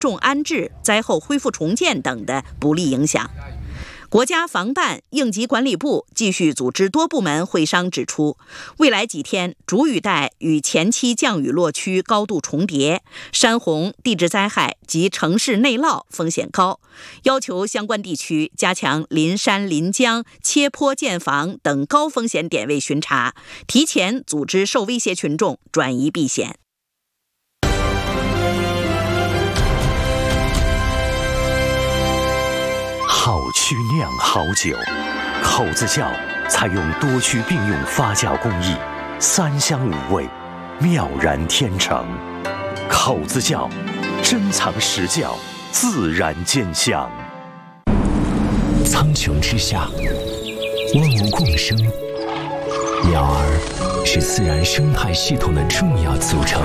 重安置、灾后恢复重建等的不利影响。国家防办应急管理部继续组织多部门会商，指出，未来几天主雨带与前期降雨落区高度重叠，山洪、地质灾害及城市内涝风险高，要求相关地区加强临山临江、切坡建房等高风险点位巡查，提前组织受威胁群众转移避险。 好曲酿好酒，口子窖采用多区并用发酵工艺，3香5味，妙然天成。口子窖，珍藏实窖，自然见香。 苍穹之下，万物共生，鸟儿是自然生态系统的重要组成。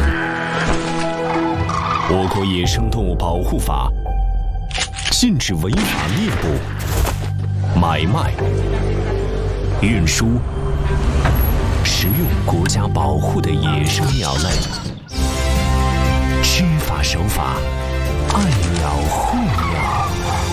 我国野生动物保护法禁止违法猎捕、买卖、运输、食用国家保护的野生鸟类。知法守法，爱鸟护鸟。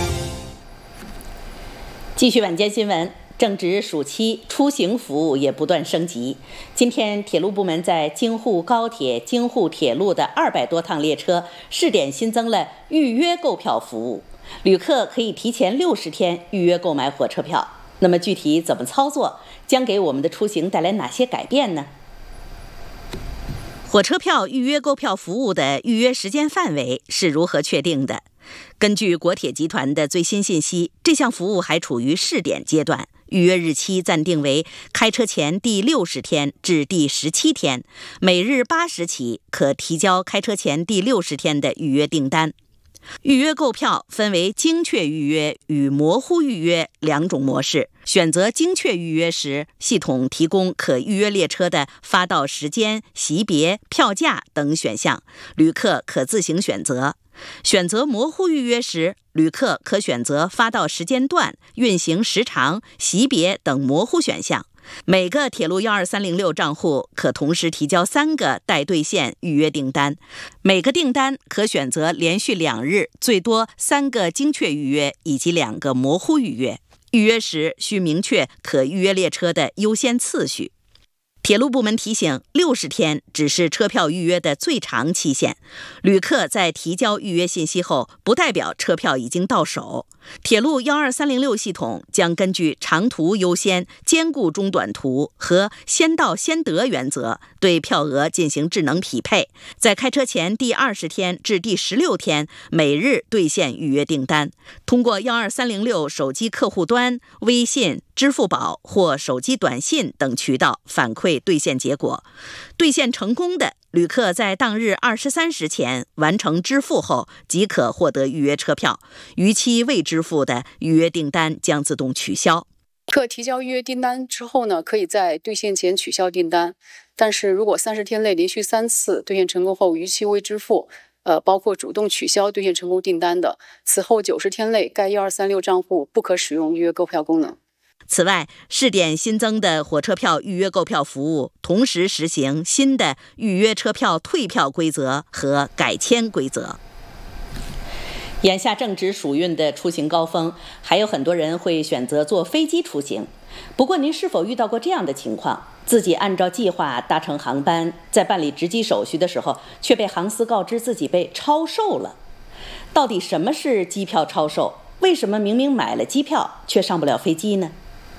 继续晚间新闻。正值暑期，出行服务也不断升级。今天，铁路部门在京沪高铁、京沪铁路的200多趟列车试点新增了预约购票服务，旅客可以提前60天预约购买火车票。那么具体怎么操作，将给我们的出行带来哪些改变呢？火车票预约购票服务的预约时间范围是如何确定的？根据国铁集团的最新信息，这项服务还处于试点阶段，预约日期暂定为开车前第60天至第17天，每日8时起可提交开车前第60天的预约订单。预约购票分为精确预约与模糊预约2种模式。选择精确预约时，系统提供可预约列车的发到时间、席别、票价等选项，旅客可自行选择。选择模糊预约时，旅客可选择发到时间段、运行时长、席别等模糊选项。每个铁路12306账户可同时提交3个待兑现预约订单，每个订单可选择连续2日最多3个精确预约以及2个模糊预约。预约时需明确可预约列车的优先次序。铁路部门提醒，60天只是车票预约的最长期限，旅客在提交预约信息后，不代表车票已经到手。铁路12306系统将根据长途优先、兼顾中短途和先到先得原则，对票额进行智能匹配，在开车前第20天至第16天每日兑现预约订单，通过12306手机客户端、微信、支付宝或手机短信等渠道反馈兑现结果。兑现成功的旅客在当日23时前完成支付后，即可获得预约车票，逾期未支付的预约订单将自动取消。 客提交预约订单之后呢，可以在兑现前取消订单，但是如果30天内连续3次兑现成功后逾期未支付，包括主动取消兑现成功订单的，此后90天内该1236账户不可使用预约购票功能。 此外，试点新增的火车票预约购票服务同时实行新的预约车票退票规则和改签规则。眼下正值暑运的出行高峰，还有很多人会选择坐飞机出行。不过您是否遇到过这样的情况，自己按照计划搭乘航班，在办理值机手续的时候，却被航司告知自己被超售了？到底什么是机票超售？为什么明明买了机票却上不了飞机呢？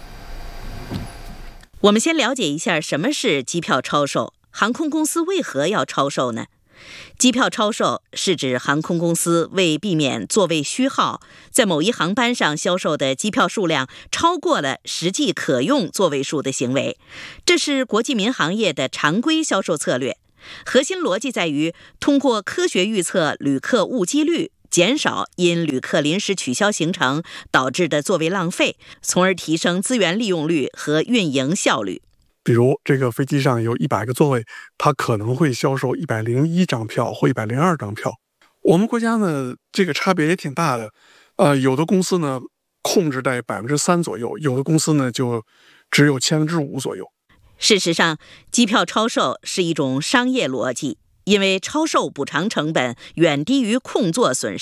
我们先了解一下什么是机票超售，航空公司为何要超售呢？机票超售是指航空公司为避免座位虚耗，在某一航班上销售的机票数量超过了实际可用座位数的行为。这是国际民航业的常规销售策略，核心逻辑在于通过科学预测旅客误机率，减少因旅客临时取消行程导致的座位浪费，从而提升资源利用率和运营效率。 比如这个飞机上有100个座位，它可能会销售101张票或102张票。我们国家呢，这个差别也挺大的。有的公司呢控制在3%左右，有的公司呢就只有5%左右。 事实上，机票超售是一种商业逻辑，因为超售补偿成本远低于空座损失。